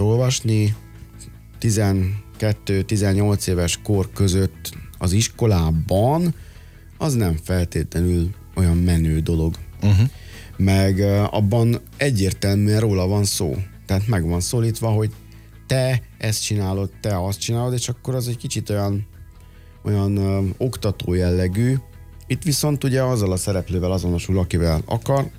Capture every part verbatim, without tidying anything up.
olvasni tizenkettő-tizennyolc éves kor között az iskolában, az nem feltétlenül olyan menő dolog. Uh-huh. Meg abban egyértelműen róla van szó. Tehát meg van szólítva, hogy te ezt csinálod, te azt csinálod, és akkor az egy kicsit olyan, olyan ö, oktató jellegű. Itt viszont ugye azzal a szereplővel azonosul, akivel akar.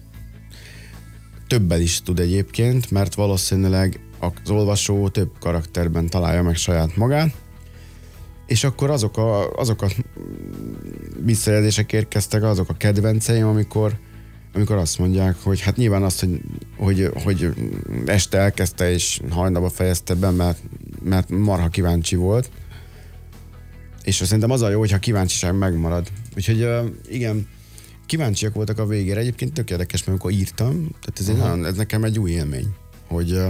Többel is tud egyébként, mert valószínűleg az olvasó több karakterben találja meg saját magát, és akkor azok a, azok a visszajelzések érkeztek, azok a kedvenceim, amikor, amikor azt mondják, hogy hát nyilván azt, hogy, hogy, hogy este elkezdte és hajnalba fejezte be, mert, mert marha kíváncsi volt, és szerintem az a jó, hogyha kíváncsiság megmarad. Úgyhogy igen, kíváncsiak voltak a végére. Egyébként tök érdekes, mert amikor írtam, tehát ez, nagyon, ez nekem egy új élmény, hogy,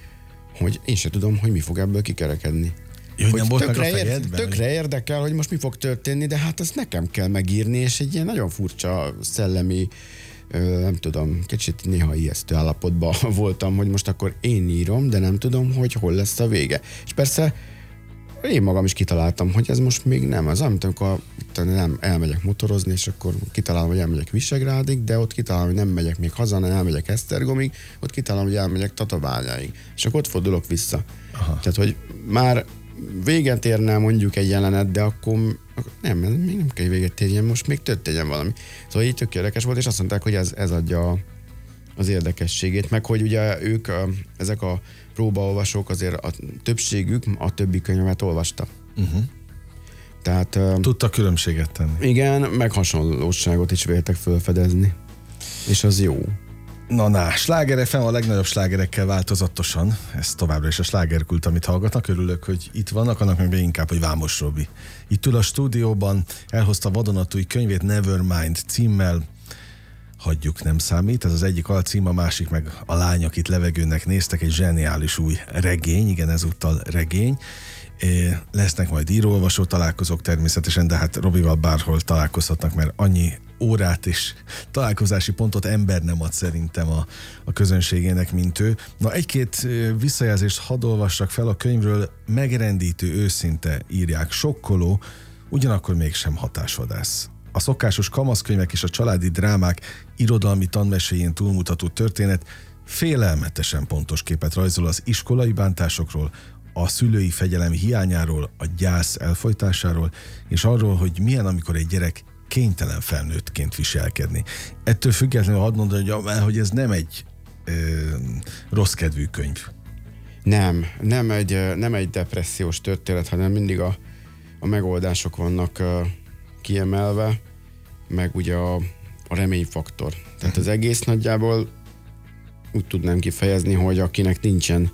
hogy én sem tudom, hogy mi fog ebből kikerekedni. Jó, hogy nem volt tökre, meg a ér, tökre érdekel, hogy most mi fog történni, de hát ezt nekem kell megírni, és egy ilyen nagyon furcsa szellemi, nem tudom, kicsit néha ijesztő állapotban voltam, hogy most akkor én írom, de nem tudom, hogy hol lesz a vége. És persze én magam is kitaláltam, hogy ez most még nem az, amit amikor nem elmegyek motorozni, és akkor kitalálom, hogy elmegyek Visegrádig, de ott kitalálom, hogy nem megyek még haza, hanem elmegyek Esztergomig, ott kitalálom, hogy elmegyek Tatabányáig, és akkor ott fordulok vissza. Aha. Tehát, hogy már véget érne mondjuk egy jelenet, de akkor nem, még nem kell véget érjen, most még történjen valami. Szóval így tök érdekes volt, és azt mondták, hogy ez, ez adja az érdekességét, meg hogy ugye ők, ezek a próbaolvasók, azért a többségük a többi könyvet olvasta. Uh-huh. Tehát... Tudta különbséget tenni. Igen, meg hasonlóságot is véltek felfedezni. És az jó. Na, na, Sláger ef em a legnagyobb slágerekkel változatosan. Ez továbbra is a slágerkult, amit hallgatnak. Örülök, hogy itt vannak, annak meg inkább, hogy Vámos Robi. Itt ül a stúdióban, elhozta vadonatúj könyvét Nevermind címmel. Hagyjuk, nem számít. Ez az egyik alcím, a másik meg A lány, akit levegőnek néztek, egy zseniális új regény, igen, ezúttal regény. É, lesznek majd író-olvasó találkozók természetesen, de hát Robival bárhol találkozhatnak, mert annyi órát és találkozási pontot ember nem ad szerintem a, a közönségének, mint ő. Na, egy-két visszajelzést hadd olvassak fel a könyvről. Megrendítő, őszinte, írják, sokkoló, ugyanakkor mégsem hatásvadász. A szokásos kamaszkönyvek és a családi drámák irodalmi tanmeséjén túlmutató történet félelmetesen pontos képet rajzol az iskolai bántásokról, a szülői fegyelem hiányáról, a gyász elfojtásáról, és arról, hogy milyen, amikor egy gyerek kénytelen felnőttként viselkedni. Ettől függetlenül hadd mondani, hogy, hogy ez nem egy ö, rossz kedvű könyv. Nem, nem egy, nem egy depressziós történet, hanem mindig a, a megoldások vannak uh, kiemelve, meg ugye a, a reményfaktor. Tehát az egész nagyjából úgy tudnám kifejezni, hogy akinek nincsen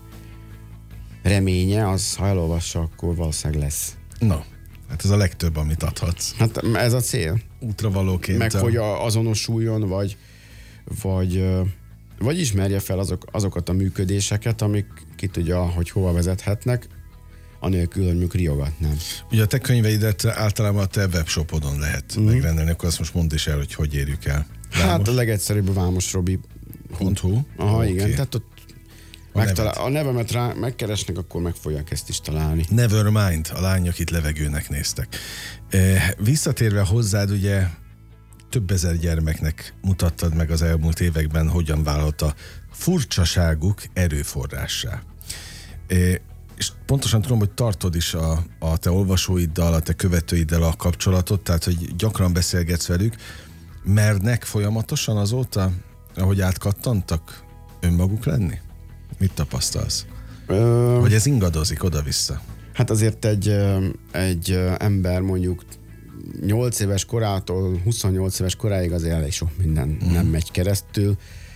reménye, az ha elolvassa, akkor valószínűleg lesz. Na, hát ez a legtöbb, amit adhatsz. Hát ez a cél. Útravalóként. Meg, hogy a, azonosuljon, vagy, vagy, vagy ismerje fel azok, azokat a működéseket, amik ki tudja, hogy hova vezethetnek, anélkül, hogy mondjuk riogatnám. Ugye a te könyveidet általában a te webshopodon lehet mm. megrendelni, akkor azt most mondd is el, hogy hogy érjük el. Vámos. Hát a legegyszerűbb a vámosrobi pont hu. Aha, okay. Igen, tehát ott a, megtalál, a nevemet rá megkeresnek, akkor meg fogják ezt is találni. Nevermind, a lány, akit levegőnek néztek. E, visszatérve hozzád, ugye több ezer gyermeknek mutattad meg az elmúlt években, hogyan válhat a furcsaságuk erőforrássá. E, és pontosan tudom, hogy tartod is a, a te olvasóiddal, a te követőiddel a kapcsolatot, tehát hogy gyakran beszélgetsz velük. Mernek folyamatosan azóta, ahogy átkattantak, önmaguk lenni? Mit tapasztalsz? Ö... Vagy ez ingadozik oda-vissza? Hát azért egy, egy ember mondjuk nyolc éves korától huszonnyolc éves koráig azért elég sok minden mm. nem megy keresztül.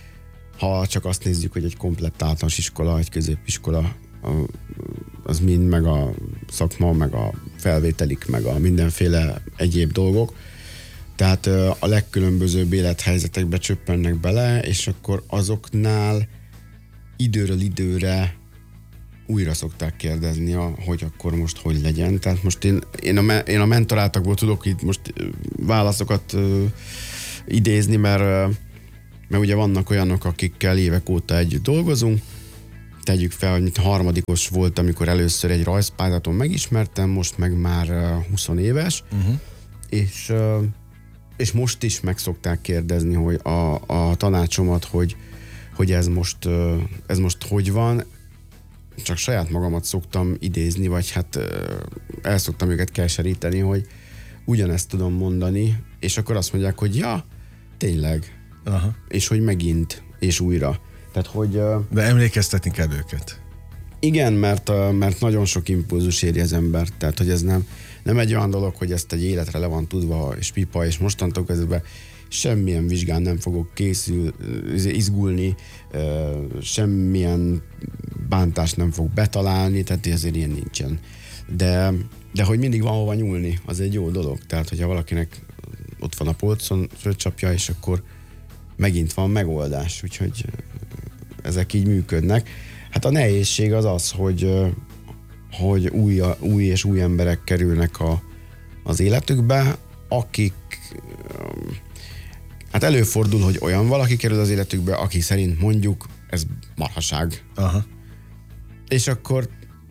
Ha csak azt nézzük, hogy egy komplett általános iskola, egy középiskola, az mind, meg a szakma, meg a felvételik, meg a mindenféle egyéb dolgok. Tehát a legkülönbözőbb élethelyzetekbe csöppennek bele, és akkor azoknál időről időre újra szokták kérdezni, hogy akkor most hogy legyen. Tehát most én, én, a, én a mentoráltakból tudok itt most válaszokat uh, idézni, mert, uh, mert ugye vannak olyanok, akikkel évek óta együtt dolgozunk, tegyük fel, hogy mit harmadikos volt, amikor először egy rajzpályázaton megismertem, most meg már húsz éves, uh-huh. és, és most is meg szokták kérdezni, hogy a, a tanácsomat, hogy, hogy ez, most, ez most hogy van. Csak saját magamat szoktam idézni, vagy hát el szoktam őket keseríteni, hogy ugyanezt tudom mondani, és akkor azt mondják, hogy ja, tényleg. Aha. És hogy megint, és újra. Tehát, hogy, de emlékeztetni kell őket. Igen, mert, mert nagyon sok impulzus éri az embert. Tehát, hogy ez nem, nem egy olyan dolog, hogy ezt egy életre le van tudva, és pipa, és mostantól kezdve semmilyen vizsgán nem fogok készül, izgulni, semmilyen bántást nem fog betalálni, tehát ezért ilyen nincsen. De, de hogy mindig van hova nyúlni, az egy jó dolog. Tehát, hogyha valakinek ott van a polcon, fölcsapja, és akkor megint van megoldás, úgyhogy ezek így működnek. Hát a nehézség az az, hogy, hogy új, új és új emberek kerülnek a, az életükbe, akik hát előfordul, hogy olyan valaki kerül az életükbe, aki szerint mondjuk ez marhaság. Aha. És akkor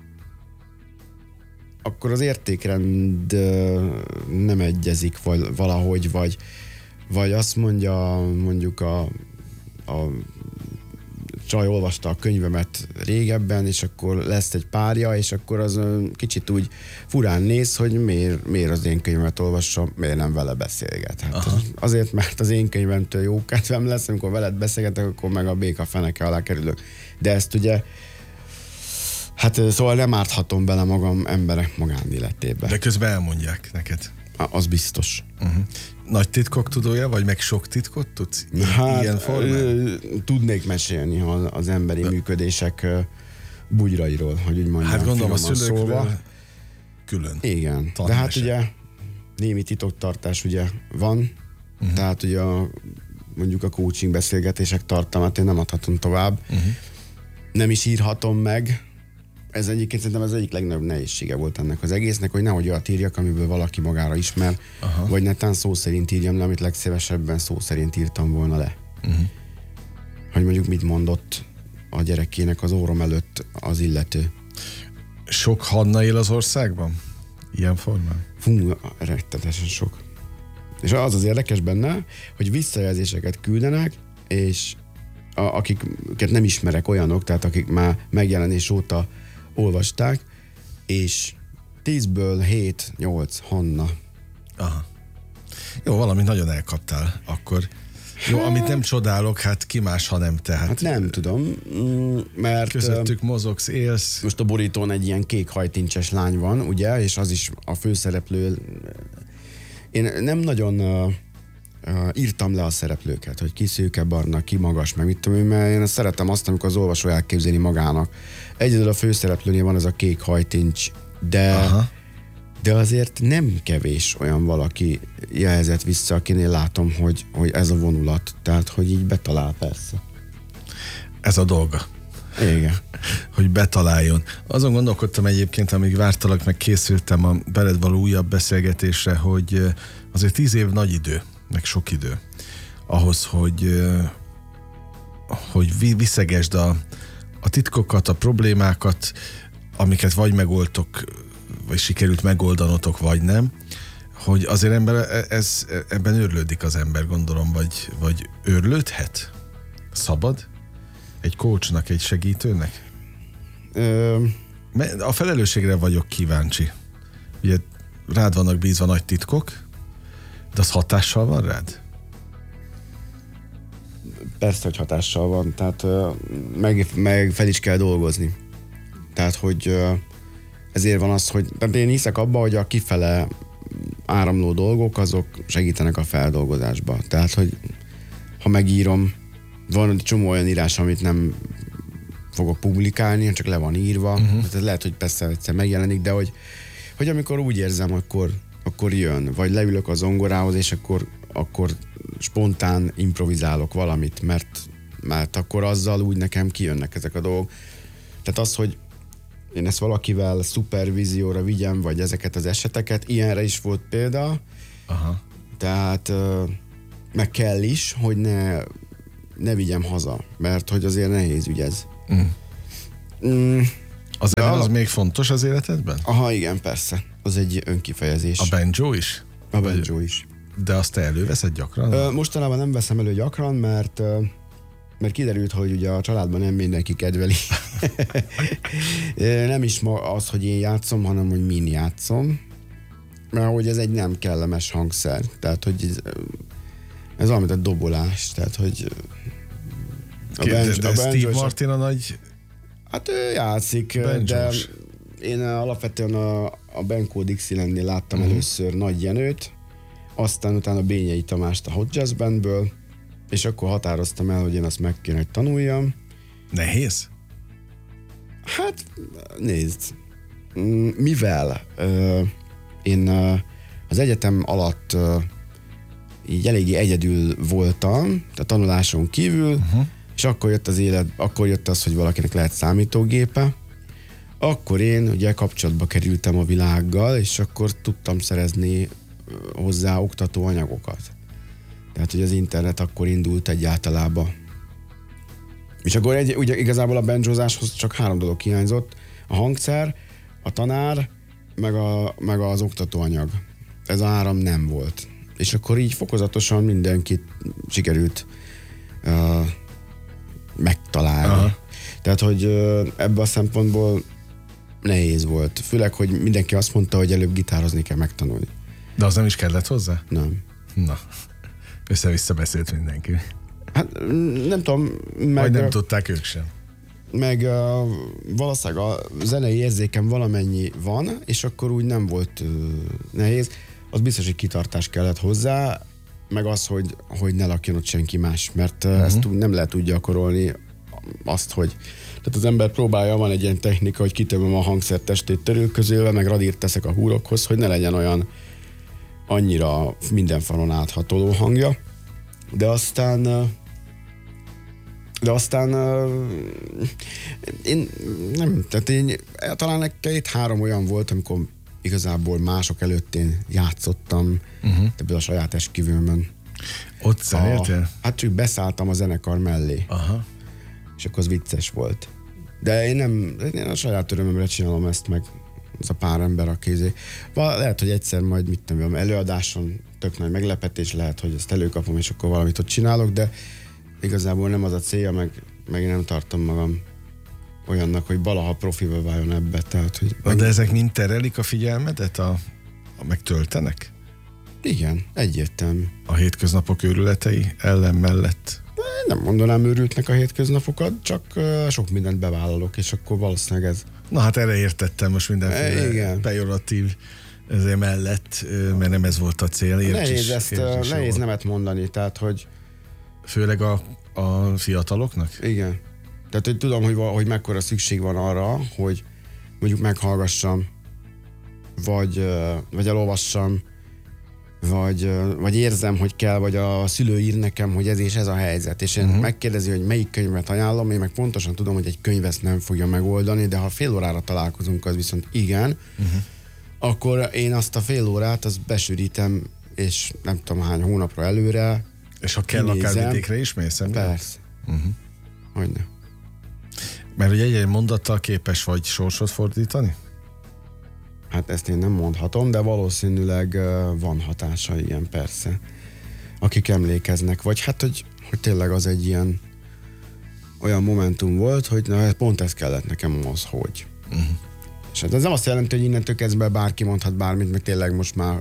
akkor az értékrend nem egyezik valahogy, vagy, vagy azt mondja mondjuk a, a csaj olvasta a könyvemet régebben, és akkor lesz egy párja, és akkor az kicsit úgy furán néz, hogy miért, miért az én könyvemet olvassa, miért nem vele beszélget. Hát azért, mert az én könyvemtől jó kedvem lesz, amikor veled beszélgetek, akkor meg a béka feneke alá kerülök. De ezt ugye hát szóval nem árthatom bele magam emberek magánéletébe. De közben elmondják neked. Az biztos. Uh-huh. Nagy titkok tudója, vagy meg sok titkot tudsz? Hát, ilyen formán? Tudnék mesélni az emberi De. működések bugyrairól, hogy úgy mondjam. Hát gondolom a szülőkről szóval. Külön. Igen. De hát ugye némi titoktartás ugye van, uh-huh. tehát ugye a, mondjuk a coaching beszélgetések tartalmát én nem adhatom tovább. Uh-huh. Nem is írhatom meg. Ez egyébként szerintem az egyik legnagyobb nehézsége volt ennek az egésznek, hogy nehogy olyat írjak, amiből valaki magára ismer, aha. vagy netán szó szerint írjam le, amit legszívesebben szó szerint írtam volna le. Uh-huh. Hogy mondjuk mit mondott a gyerekének az órom előtt az illető. Sok Hanna él az országban? Ilyen formán? Fú, rettetesen sok. És az az érdekes benne, hogy visszajelzéseket küldenek, és a, akiket nem ismerek, olyanok, tehát akik már megjelenés óta olvasták, és tízből hét, nyolc Hanna. Aha. Jó, valamit nagyon elkaptál akkor. Jó, hát, amit nem csodálok, hát ki más, ha nem te. Hát, hát nem tudom, mert... Közöttük mozogsz, élsz. Most a borítón egy ilyen kék hajtincses lány van, ugye, és az is a főszereplő. Én nem nagyon uh, uh, írtam le a szereplőket, hogy ki szőke, barna, ki magas, meg mit tudom én, mert én szeretem azt, amikor az olvasó elképzeli magának. Egyedül a főszereplőnél van ez a kék hajtincs, de, de azért nem kevés olyan valaki jelzett vissza, akinél látom, hogy, hogy ez a vonulat, tehát hogy így betalál persze. Ez a dolga. Igen. Hogy betaláljon. Azon gondolkodtam egyébként, amíg vártalak, meg készültem a veled való újabb beszélgetésre, hogy azért tíz év nagy idő, meg sok idő ahhoz, hogy, hogy viszegesd a, a titkokat, a problémákat, amiket vagy megoldtok, vagy sikerült megoldanotok, vagy nem, hogy azért ember, ez, ebben őrlődik az ember, gondolom, vagy, vagy őrlődhet? Szabad? Egy coachnak, egy segítőnek? Ö... A felelősségre vagyok kíváncsi. Ugye rád vannak bízva nagy titkok, de az hatással van rád? Persze, hogy hatással van. Tehát meg, meg fel is kell dolgozni. Tehát, hogy ezért van az, hogy én hiszek abba, hogy a kifele áramló dolgok, azok segítenek a feldolgozásba. Tehát, hogy ha megírom, van egy csomó olyan írás, amit nem fogok publikálni, csak le van írva. Uh-huh. Tehát lehet, hogy persze egyszer megjelenik, de hogy, hogy amikor úgy érzem, akkor, akkor jön. Vagy leülök a zongorához, és akkor, akkor spontán improvizálok valamit, mert, mert akkor azzal úgy nekem kijönnek ezek a dolgok. Tehát az, hogy én ezt valakivel szupervízióra vigyem, vagy ezeket az eseteket, ilyenre is volt példa. Aha. Tehát meg kell is, hogy ne, ne vigyem haza, mert hogy azért nehéz ügy ez. Mm. Mm, Az zene az a... még fontos az életedben? Aha, igen, persze. Az egy önkifejezés. A banjo is? A banjo is. De azt te előveszed gyakran? Ö, mostanában nem veszem elő gyakran, mert, mert kiderült, hogy ugye a családban nem mindenki kedveli. Nem is ma az, hogy én játszom, hanem hogy min játszom. Mert hogy ez egy nem kellemes hangszer. Tehát, hogy ez, ez valamit a dobolás. Tehát, hogy a banjo, de, de a Steve Martin a nagy... Hát ő játszik, banjos. De én alapvetően a, a Benko Dixielandnél láttam uh-huh. először Nagy Jenőt, aztán utána Bényei Tamást a Hot Jazz Bandből, és akkor határoztam el, hogy én azt meg kéne, hogy tanuljam. Nehéz? Hát, nézd, mivel ö, én ö, az egyetem alatt ö, így eléggé egyedül voltam, a tanuláson kívül, uh-huh. és akkor jött az élet, akkor jött az, hogy valakinek lehet számítógépe, akkor én ugye kapcsolatba kerültem a világgal, és akkor tudtam szerezni hozzá oktató anyagokat. Tehát, hogy az internet akkor indult egyáltalában. És akkor egy, ugye igazából a banjozáshoz csak három dolog hiányzott. A hangszer, a tanár, meg, a, meg az oktatóanyag. Ez a három nem volt. És akkor így fokozatosan mindenkit sikerült uh, megtalálni. Aha. Tehát, hogy uh, ebből a szempontból nehéz volt. Főleg, hogy mindenki azt mondta, hogy előbb gitározni kell megtanulni. De az nem is kellett hozzá? Nem. Na, össze-vissza beszélt mindenki. Hát nem tudom. Meg, Vagy nem tudták ők sem. Meg uh, valószínűleg a zenei érzékem valamennyi van, és akkor úgy nem volt uh, nehéz. Az biztos, hogy kitartás kellett hozzá, meg az, hogy, hogy ne lakjon ott senki más, mert uh, uh-huh. ezt nem lehet úgy gyakorolni azt, hogy tehát az ember próbálja, van egy ilyen technika, hogy kitömöm a hangszer testét törülközővel, meg radírt teszek a húrokhoz, hogy ne legyen olyan annyira minden falon áthatoló hangja. De aztán de aztán én nem, tehát én talán két-három olyan volt, amikor igazából mások előtt én játszottam, uh-huh. ebből a saját esküvőmön. Ott zenéltél? Hát csak beszálltam a zenekar mellé. Aha. És akkor az vicces volt. De én nem, én a saját örömömre csinálom ezt meg, az a pár ember a kézé. Lehet, hogy egyszer majd mit tudom, előadáson tök nagy meglepetés, lehet, hogy ezt előkapom, és akkor valamit ott csinálok, de igazából nem az a célja, meg, meg nem tartom magam olyannak, hogy valaha profival váljon ebbe. Tehát, hogy meg... De ezek mind terelik a figyelmedet, a, a megtöltenek? Igen, egyértelmű. A hétköznapok őrületei ellen mellett? Nem mondanám őrültnek a hétköznapokat, csak uh, sok mindent bevállalok, és akkor valószínűleg ez... Na hát erre értettem most mindenféle igen. pejoratív ezért mellett, mert nem ez volt a cél. Érts nehéz is, ezt, uh, nehéz nemet mondani, tehát hogy... Főleg a, a fiataloknak? Igen. Tehát, hogy tudom, hogy, hogy mekkora szükség van arra, hogy mondjuk meghallgassam, vagy, uh, vagy elolvassam, vagy, vagy érzem, hogy kell, vagy a szülő ír nekem, hogy ez és ez a helyzet, és én uh-huh. megkérdezi, hogy melyik könyvet ajánlom, én meg pontosan tudom, hogy egy könyv ezt nem fogja megoldani, de ha fél órára találkozunk, az viszont igen, uh-huh. akkor én azt a fél órát, azt besűrítem, és nem tudom hány hónapra előre. És ha kell, akár vidékre is mész? Persze. Uh-huh. Hogyne. Mert hogy egy-egy mondattal képes vagy sorsot fordítani? Hát ezt én nem mondhatom, de valószínűleg uh, van hatása, ilyen persze. Akik emlékeznek, vagy hát, hogy, hogy tényleg az egy ilyen olyan momentum volt, hogy na, pont ez kellett nekem az, hogy. Uh-huh. És hát ez nem azt jelenti, hogy innentől kezdve bárki mondhat bármit, meg tényleg most már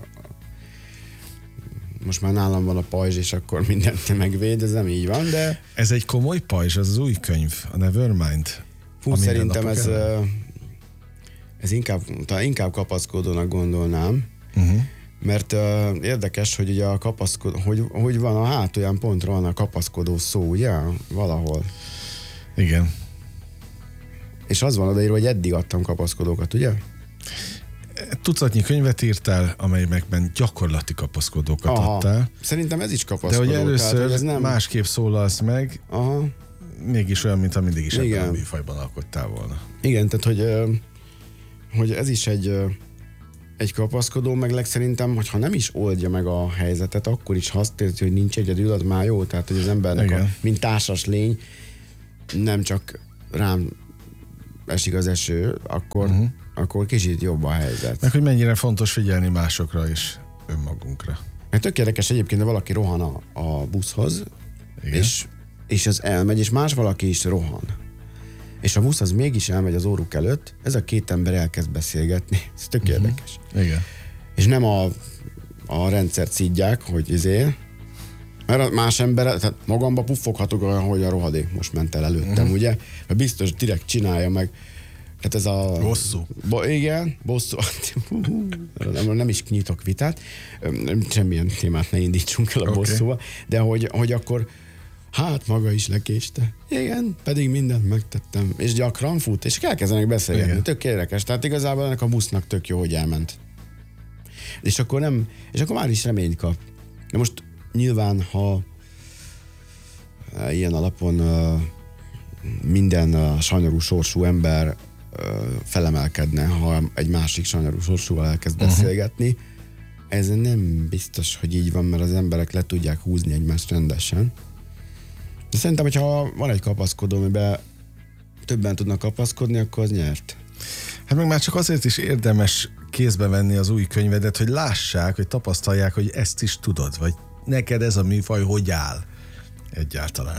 most már nálam van a pajzs, és akkor mindent megvéd, ez nem így van, de... Ez egy komoly pajzs, az az új könyv, a Nevermind. Fú, szerintem ez... Uh, Ez inkább, inkább kapaszkodónak gondolnám, uh-huh. mert uh, érdekes, hogy ugye a kapaszkodó, hogy, hogy van a hátulján pontra van a kapaszkodó szó, ugye? Valahol. Igen. És az van odaírva, hogy eddig adtam kapaszkodókat, ugye? Tucatnyi könyvet írtál, amelyekben gyakorlati kapaszkodókat Aha. adtál. Szerintem ez is kapaszkodó. De hogy először tehát, hogy ez nem... másképp szólalsz meg, Aha. mégis olyan, mint ha mindig is ebben a műfajban alkottál volna. Igen, tehát hogy... Uh, hogy ez is egy, egy kapaszkodó, meg legszerintem, hogyha nem is oldja meg a helyzetet, akkor is azt érzi, hogy nincs egyedül, az már jó. Tehát, hogy az embernek, a, mint társas lény, nem csak rám esik az eső, akkor, uh-huh. akkor kicsit jobb a helyzet. Meg hogy mennyire fontos figyelni másokra és önmagunkra. Mert tök érdekes egyébként, de valaki rohan a, a buszhoz, és, és az elmegy, és más valaki is rohan. És a busz az mégis elmegy az óruk előtt, ez a két ember elkezd beszélgetni. Ez tök uh-huh. érdekes. Igen. És nem a, a rendszert szídják, hogy izé, mert a más ember, tehát magamba puffoghatok olyan, hogy a rohadék most ment el előttem, uh-huh. ugye? Mert biztos direkt csinálja meg. Tehát ez a... Bosszú. Bo, igen, bosszú. nem, nem is nyitok vitát. Semmilyen témát ne indítsunk el a okay. bosszúval. De hogy, hogy akkor hát maga is lekéste. Igen, pedig mindent megtettem. És gyakran fut, és elkezdenek beszélgetni. Igen. Tök érdekes. Tehát igazából ennek a busznak tök jó, hogy elment. És akkor nem, és akkor már is reményt kap. De most nyilván, ha ilyen alapon minden sajnáló sorsú ember felemelkedne, ha egy másik sajnáló sorsúval elkezd uh-huh. beszélgetni, ez nem biztos, hogy így van, mert az emberek le tudják húzni egymást rendesen. De szerintem, hogyha van egy kapaszkodó, amiben többen tudnak kapaszkodni, akkor az nyert. Hát meg már csak azért is érdemes kézbe venni az új könyvedet, hogy lássák, hogy tapasztalják, hogy ezt is tudod, vagy neked ez a műfaj hogy áll egyáltalán.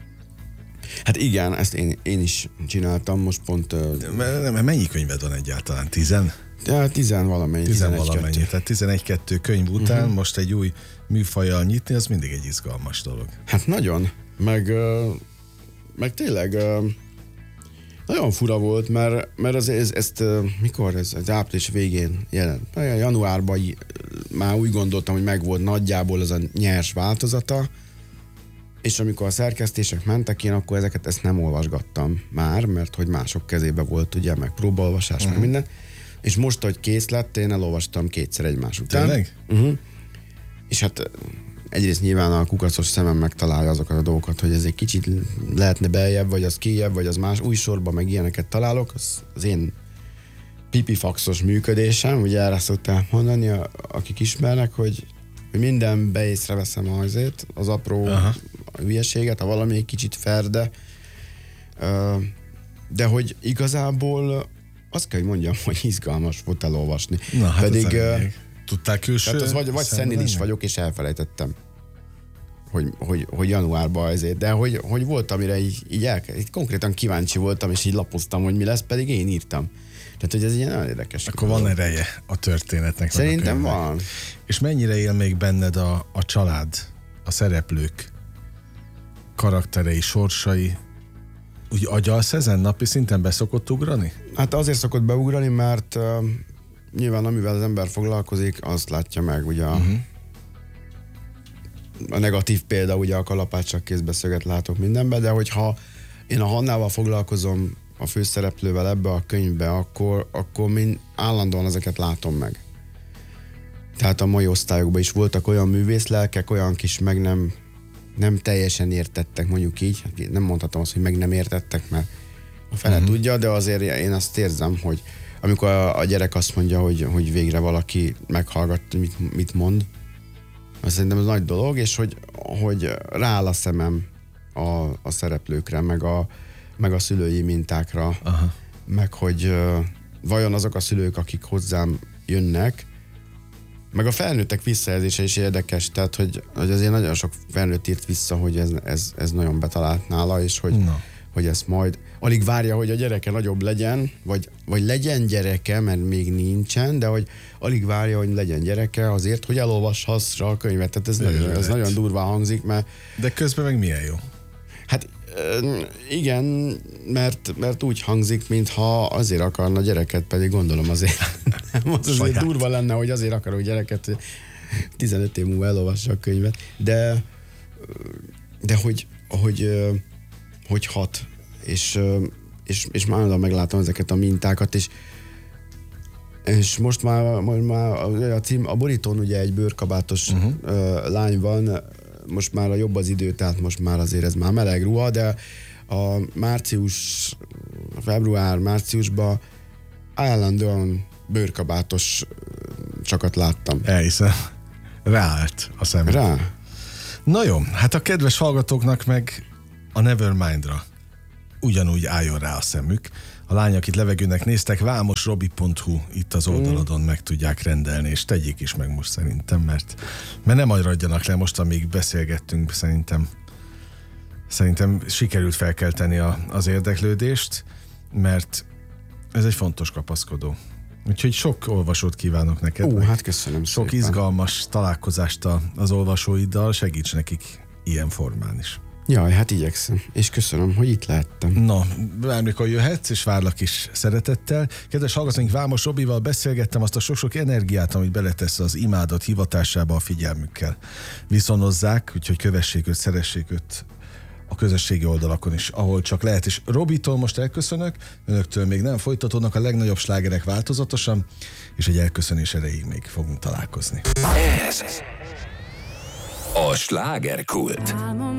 Hát igen, ezt én, én is csináltam, most pont... Uh, mennyi könyved van egyáltalán? Tizen? Ja, tizen valamennyi. Tizen valamennyi. Tehát tizenegy-kettő könyv után uh-huh. most egy új műfajjal nyitni, az mindig egy izgalmas dolog. Hát nagyon. Meg, uh, meg tényleg uh, nagyon fura volt, mert, mert az, ez, ezt uh, mikor ez? Az április végén jelent. Januárban uh, már úgy gondoltam, hogy megvolt nagyjából az a nyers változata, és amikor a szerkesztések mentek, én akkor ezeket ezt nem olvasgattam már, mert hogy mások kezébe volt, ugye, meg próbaolvasás, uh-huh. meg minden. És most, hogy kész lett, én elolvastam kétszer egymás után. Tényleg? Uh-huh. És hát egyrészt nyilván a kukacos szemem megtalálja azokat a dolgokat, hogy ez egy kicsit lehetne beljebb, vagy az kijebb, vagy az más új sorban, meg ilyeneket találok. Az, az én pipifaxos működésem, ugye erre szokták mondani, a, akik ismernek, hogy, hogy mindenbe észreveszem a hajzét, az apró Aha. hülyeséget, ha valami egy kicsit ferde. De hogy igazából azt kell, hogy mondjam, hogy izgalmas volt elolvasni. Na, hát pedig tudtál külső? Tehát az vagy, vagy szenilis vagyok, és elfelejtettem, hogy, hogy, hogy januárban ezért, de hogy, hogy volt, amire így, így, el, így konkrétan kíváncsi voltam, és így lapoztam, hogy mi lesz, pedig én írtam. Tehát, hogy ez egy ilyen nagyon érdekes. Akkor van ereje a történetnek. Szerintem van. És mennyire él még benned a, a család, a szereplők karakterei, sorsai? Úgy agyalsz ezen napi szinten be szokott ugrani? Hát azért szokott beugrani, mert uh, nyilván amivel az ember foglalkozik, azt látja meg, ugye a, uh-huh. a negatív példa, ugye a kalapáccsal kézbeszöget látok mindenben, de hogyha én a Hannával foglalkozom, a főszereplővel ebbe a könyvbe, akkor, akkor mind állandóan ezeket látom meg. Tehát a mai osztályokban is voltak olyan művészlelkek, olyan kis meg nem, nem teljesen értettek, mondjuk így. Nem mondhatom azt, hogy meg nem értettek, mert a fele uh-huh. tudja, de azért én azt érzem, hogy amikor a, a gyerek azt mondja, hogy, hogy végre valaki meghallgat, mit, mit mond, azt szerintem ez nagy dolog, és hogy, hogy rááll a szemem a, a szereplőkre, meg a, meg a szülői mintákra, Aha. meg hogy uh, vajon azok a szülők, akik hozzám jönnek, meg a felnőttek visszajelzése is érdekes, tehát hogy, hogy azért nagyon sok felnőtt írt vissza, hogy ez, ez, ez nagyon betalált nála, és hogy, no. hogy ezt majd alig várja, hogy a gyereke nagyobb legyen, vagy, vagy legyen gyereke, mert még nincsen, de hogy alig várja, hogy legyen gyereke azért, hogy elolvashassa a könyvet. Tehát ez, nagyon, ez nagyon durván hangzik, mert... De közben meg milyen jó? Hát igen, mert, mert úgy hangzik, mintha azért akarna gyereket, pedig gondolom azért nem, az azért durva lenne, hogy azért akarok gyereket, hogy tizenöt év múlva elolvassa a könyvet, de de hogy, hogy, hogy hat, és, és, és már meglátom ezeket a mintákat, és és most már, most már a, cím, a borítón ugye egy bőrkabátos uh-huh. lány van, most már a jobb az idő, tehát most már azért ez már meleg ruha, de a március, február, márciusban állandóan bőrkabátos csakat láttam. Elhiszem. Ráállt a szemem. Rá. Na jó, hát a kedves hallgatóknak meg a Nevermind-ra ugyanúgy álljon rá a szemük, A lányok itt levegőnek néztek, vámosrobi pont hu itt az oldaladon meg tudják rendelni, és tegyék is meg most szerintem, mert, mert nem maradjanak le most, amíg beszélgettünk, szerintem szerintem sikerült felkelteni a, az érdeklődést, mert ez egy fontos kapaszkodó. Úgyhogy sok olvasót kívánok neked. Ó, hát köszönöm Sok szépen. izgalmas találkozást a, az olvasóiddal, segíts nekik ilyen formán is. Jaj, hát igyekszem, és köszönöm, hogy itt lehettem. Na, bármikor jöhetsz, és várlak is szeretettel. Kedves hallgatóink, Vámos Robival beszélgettem, azt a sok-sok energiát, amit beletesz az imádat hivatásába, a figyelmükkel viszonozzák, úgyhogy kövessék őt, szeressék őt a közösségi oldalakon is, ahol csak lehet. És Robitól most elköszönök, önöktől még nem, folytatódnak a legnagyobb slágerek változatosan, és egy elköszönés erejéig még fogunk találkozni. Ez a slágerkult.